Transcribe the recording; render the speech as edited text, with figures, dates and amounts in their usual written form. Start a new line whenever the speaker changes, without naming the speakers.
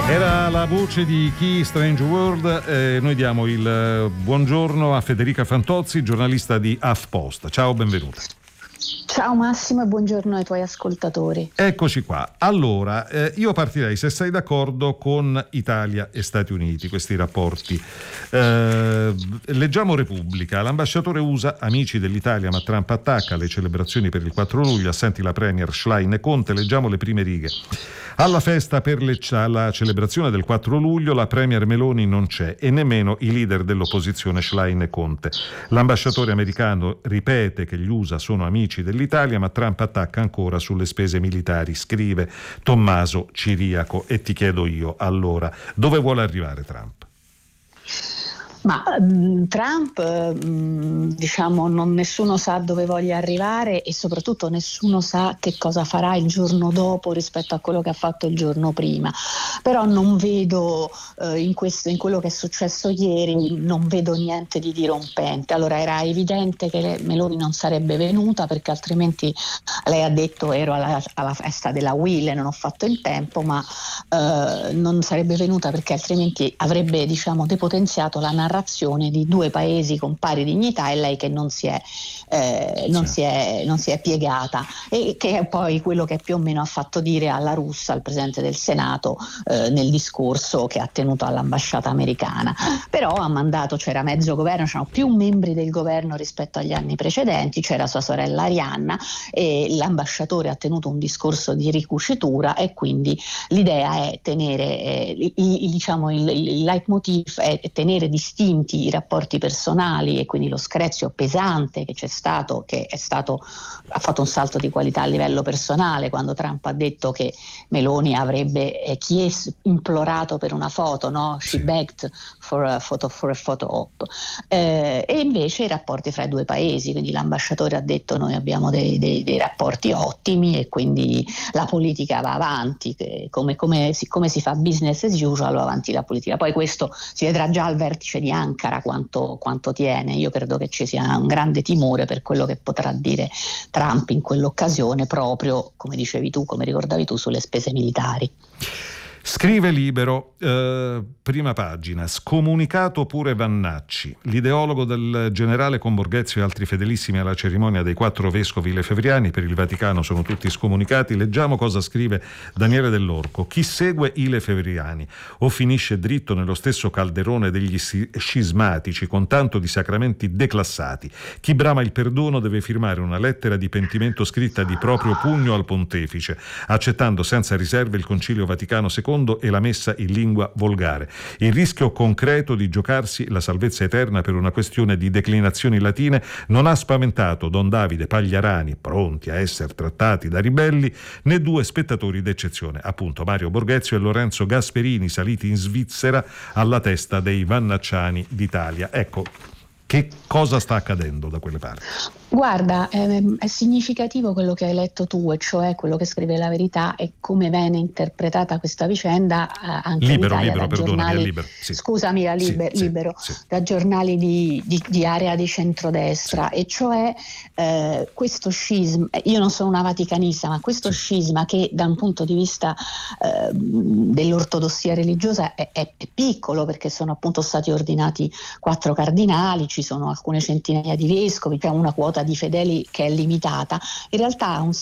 Era la voce di Key Strange World. Noi diamo il buongiorno a Federica Fantozzi, giornalista di HuffPost. Ciao, benvenuta.
Ciao Massimo e buongiorno ai tuoi ascoltatori.
Eccoci qua. Allora, io partirei, se sei d'accordo, con Italia e Stati Uniti, questi rapporti. Leggiamo Repubblica. L'ambasciatore USA, amici dell'Italia, ma Trump attacca le celebrazioni per il 4 luglio, assenti la premier Schlein e Conte. Leggiamo le prime righe. Alla festa per la celebrazione del 4 luglio la premier Meloni non c'è e nemmeno i leader dell'opposizione Schlein e Conte. L'ambasciatore americano ripete che gli USA sono amici dell'Italia, ma Trump attacca ancora sulle spese militari, scrive Tommaso Ciriaco. E ti chiedo io, allora, dove vuole arrivare Trump?
Ma Trump, diciamo, nessuno sa dove voglia arrivare e soprattutto nessuno sa che cosa farà il giorno dopo rispetto a quello che ha fatto il giorno prima. Però non vedo in quello che è successo ieri, non vedo niente di dirompente. Allora, era evidente che Meloni non sarebbe venuta perché altrimenti, lei ha detto, ero alla festa della Will e non ho fatto il tempo, ma non sarebbe venuta perché altrimenti avrebbe, diciamo, depotenziato la narrazione di due paesi con pari dignità e lei che non si è piegata, e che è poi quello che più o meno ha fatto dire alla Russa, al presidente del Senato, nel discorso che ha tenuto all'ambasciata americana. Però ha mandato, c'era mezzo governo, c'erano più membri del governo rispetto agli anni precedenti, c'era sua sorella Arianna e l'ambasciatore ha tenuto un discorso di ricucitura e quindi l'idea è tenere il leitmotiv è tenere distinti i rapporti personali e quindi lo screzio pesante che c'è stato, ha fatto un salto di qualità a livello personale quando Trump ha detto che Meloni avrebbe implorato per una foto, no? She begged for a photo op. E invece i rapporti fra i due paesi, quindi l'ambasciatore ha detto noi abbiamo dei rapporti ottimi e quindi la politica va avanti, come si fa business as usual, va avanti la politica. Poi questo si vedrà già al vertice di Ankara quanto tiene. Io credo che ci sia un grande timore per quello che potrà dire Trump in quell'occasione, proprio come dicevi tu, come ricordavi tu, sulle spese militari.
Scrive Libero, prima pagina, scomunicato pure Vannacci, l'ideologo del generale con Borghezio e altri fedelissimi alla cerimonia dei 4 vescovi lefebvriani per il Vaticano sono tutti scomunicati. Leggiamo cosa scrive Daniele Dell'Orco. Chi segue i lefebvriani o finisce dritto nello stesso calderone degli scismatici con tanto di sacramenti declassati. Chi brama il perdono deve firmare una lettera di pentimento scritta di proprio pugno al pontefice, accettando senza riserve il Concilio Vaticano II e la messa in lingua volgare. Il rischio concreto di giocarsi la salvezza eterna per una questione di declinazioni latine non ha spaventato Don Davide Pagliarani, pronti a essere trattati da ribelli, né due spettatori d'eccezione, appunto Mario Borghezio e Lorenzo Gasperini, saliti in Svizzera alla testa dei Vannacciani d'Italia. Ecco, che cosa sta accadendo da quelle parti?
Guarda, è significativo quello che hai letto tu, e cioè quello che scrive La Verità e come viene interpretata questa vicenda anche
Libero,
in Italia da giornali,
Libero, sì.
Scusami, Libero,
sì.
Da giornali di area di centrodestra, sì. E cioè questo scisma, io non sono una vaticanista, ma questo scisma che da un punto di vista dell'ortodossia religiosa è piccolo, perché sono appunto stati ordinati 4 cardinali, ci sono alcune centinaia di vescovi, c'è una quota di fedeli che è limitata, in realtà ha un